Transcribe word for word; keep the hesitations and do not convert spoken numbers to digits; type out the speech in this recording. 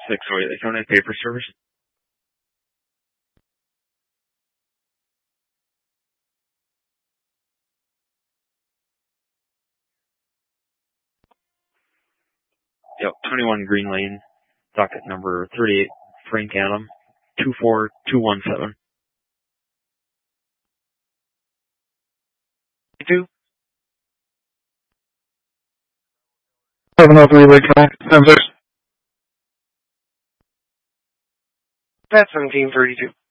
six oh eight, County Paper Service. Yep, twenty-one Green Lane, docket number thirty-eight, Frank Adam, two four two one seven. Two? seven oh three Lake County, ten six. That's seventeen thirty-two.